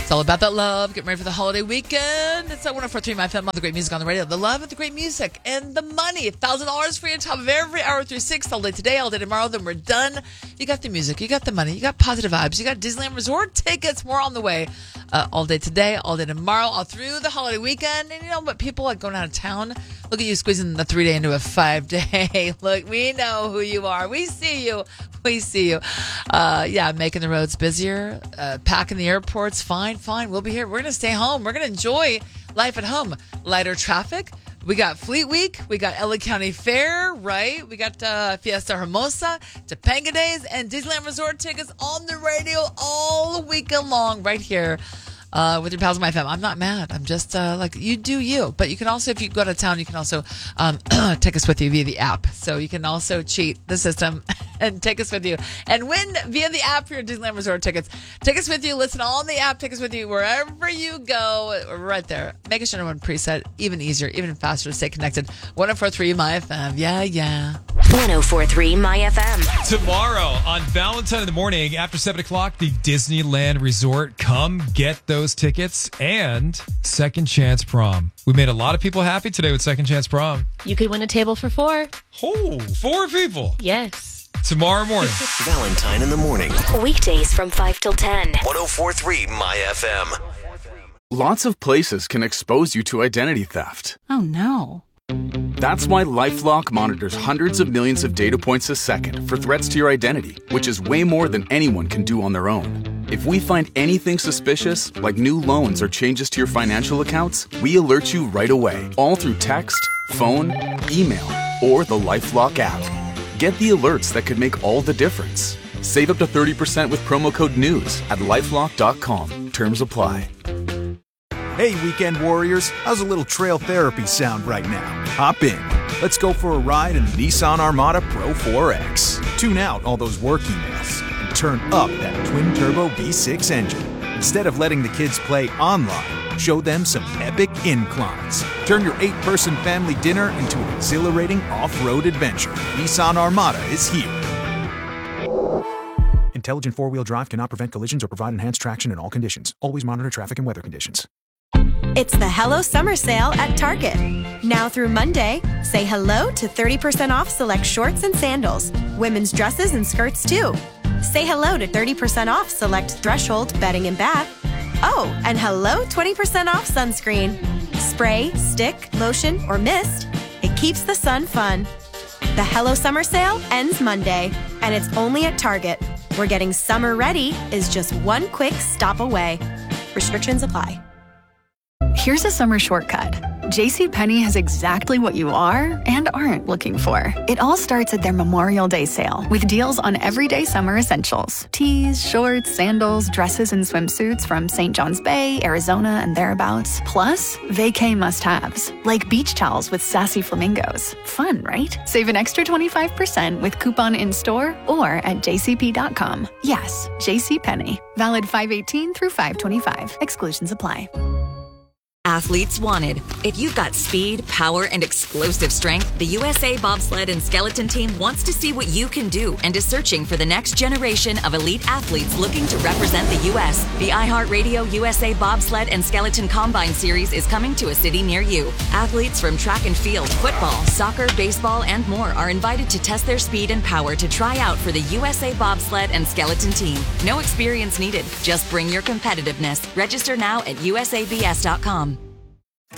It's all about that love. Getting ready for the holiday weekend. It's at 104.3 My FM. The great music on the radio. The love of the great music and the money. $1,000 for you on top of every hour through 6. All day today, all day tomorrow. Then we're done. You got the music. You got the money. You got positive vibes. You got Disneyland Resort tickets. More on the way. All day today, all day tomorrow, all through the holiday weekend. And you know what? People like going out of town. Look at you squeezing the 3-day into a 5-day. Look, we know who you are. We see you. We see you. Making the roads busier. Packing the airports. Fine. We'll be here. We're going to stay home. We're going to enjoy life at home. Lighter traffic. We got Fleet Week. We got LA County Fair, right? We got Fiesta Hermosa, Topanga Days, and Disneyland Resort tickets on the radio all weekend long right here. With your pals on My FM. I'm not mad. I'm just like, you do you. But you can also, if you go to town, you can also take us with you via the app. So you can also cheat the system and take us with you and win via the app for your Disneyland Resort tickets. Take us with you. Listen on the app. Take us with you wherever you go. We're right there. Make us your number one preset. Even easier, even faster to stay connected. 104.3 My FM. Yeah. 104.3 My FM. Tomorrow on Valentine in the morning after 7 o'clock, the Disneyland Resort. Come get those tickets and Second Chance Prom. We made a lot of people happy today with Second Chance Prom. You could win a table for 4. Oh, 4 people. Yes. Tomorrow morning. Valentine in the morning. Weekdays from 5 till 10. 104.3 My FM. Lots of places can expose you to identity theft. Oh, no. That's why LifeLock monitors hundreds of millions of data points a second for threats to your identity, which is way more than anyone can do on their own. If we find anything suspicious, like new loans or changes to your financial accounts, we alert you right away, all through text, phone, email, or the LifeLock app. Get the alerts that could make all the difference. Save up to 30% with promo code NEWS at LifeLock.com. Terms apply. Hey, weekend warriors, how's a little trail therapy sound right now? Hop in. Let's go for a ride in the Nissan Armada Pro 4X. Tune out all those work emails and turn up that twin-turbo V6 engine. Instead of letting the kids play online, show them some epic inclines. Turn your 8-person family dinner into an exhilarating off-road adventure. Nissan Armada is here. Intelligent four-wheel drive cannot prevent collisions or provide enhanced traction in all conditions. Always monitor traffic and weather conditions. It's the Hello Summer Sale at Target. Now through Monday, say hello to 30% off select shorts and sandals. Women's dresses and skirts too. Say hello to 30% off select Threshold bedding and bath. Oh, and hello 20% off sunscreen. Spray, stick, lotion, or mist. It keeps the sun fun. The Hello Summer Sale ends Monday, and it's only at Target, where getting summer ready is just one quick stop away. Restrictions apply. Here's a summer shortcut. JCPenney has exactly what you are and aren't looking for. It all starts at their Memorial Day sale with deals on everyday summer essentials. Tees, shorts, sandals, dresses, and swimsuits from St. John's Bay, Arizona, and thereabouts. Plus, vacay must-haves, like beach towels with sassy flamingos. Fun, right? Save an extra 25% with coupon in-store or at jcp.com. Yes, JCPenney. Valid 5/18 through 5/25. Exclusions apply. Athletes wanted. If you've got speed, power, and explosive strength, the USA Bobsled and Skeleton Team wants to see what you can do and is searching for the next generation of elite athletes looking to represent the U.S. The iHeartRadio USA Bobsled and Skeleton Combine Series is coming to a city near you. Athletes from track and field, football, soccer, baseball, and more are invited to test their speed and power to try out for the USA Bobsled and Skeleton Team. No experience needed. Just bring your competitiveness. Register now at usabs.com.